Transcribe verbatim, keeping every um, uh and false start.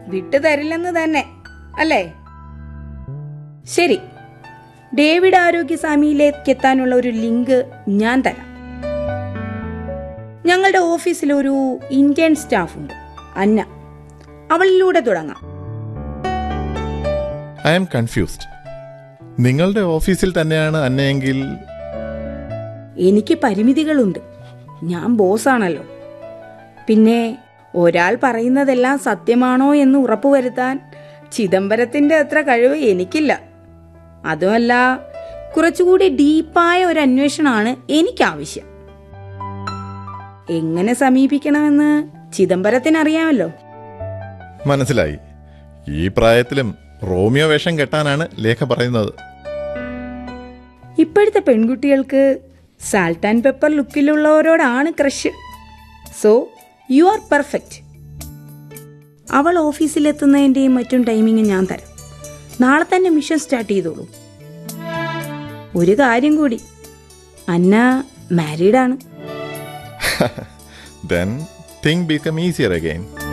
വിട്ടു തരില്ലെന്ന് തന്നെ അല്ലേ? ശരി, ഡേവിഡ് ആരോഗ്യസ്വാമിയിലേക്ക് എത്താനുള്ള ഒരു ലിങ്ക് ഞാൻ തരാം. ഞങ്ങളുടെ ഓഫീസിൽ ഒരു ഇന്ത്യൻ സ്റ്റാഫ് ഉണ്ട്, അന്ന. അവളിലൂടെ തുടങ്ങാം. I am confused. നിങ്ങളുടെ ഓഫീസിൽ തന്നെയാണ് അന്നയെങ്കിൽ? എനിക്ക് പരിമിതികളുണ്ട്. ഞാൻ ബോസാണല്ലോ. പിന്നെ ഒരാൾ പറയുന്നതെല്ലാം സത്യമാണോ എന്ന് ഉറപ്പുവരുത്താൻ ചിദംബരത്തിന്റെ അത്ര കഴിവ് എനിക്കില്ല. അതുമല്ല, കുറച്ചുകൂടി ഡീപ്പായ ഒരു അന്വേഷണമാണ് എനിക്കാവശ്യം. എങ്ങനെ സമീപിക്കണമെന്ന് ചിദംബരത്തിനറിയാമല്ലോ. മനസ്സിലായി. ഈ പ്രായത്തിലും റോമിയോ വേഷം കെട്ടാനാണ് ലേഖ പറയുന്നത്. ഇപ്പോഴത്തെ പെൺകുട്ടികൾക്ക് salt and pepper ലുക്കിലുള്ളവരോടാണ് crush. So you are perfect. അവൾ ഓഫീസിലെത്തുന്നതിൻ്റെയും മറ്റും ടൈമിങ് ഞാൻ തരാം. നാളെ തന്നെ മിഷൻ സ്റ്റാർട്ട് ചെയ്തോളൂ. ഒരു കാര്യം കൂടി, അന്ന മാരീഡാണ്. Then things become easier again.